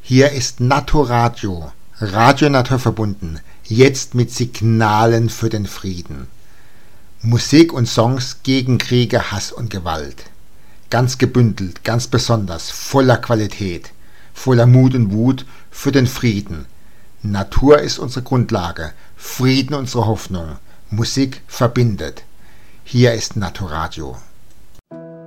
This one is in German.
Hier ist Naturadio, Radio naturverbunden, jetzt mit Signalen für den Frieden. Musik und Songs gegen Kriege, Hass und Gewalt. Ganz gebündelt, ganz besonders, voller Qualität, voller Mut und Wut für den Frieden. Natur ist unsere Grundlage, Frieden unsere Hoffnung, Musik verbindet. Hier ist Naturadio.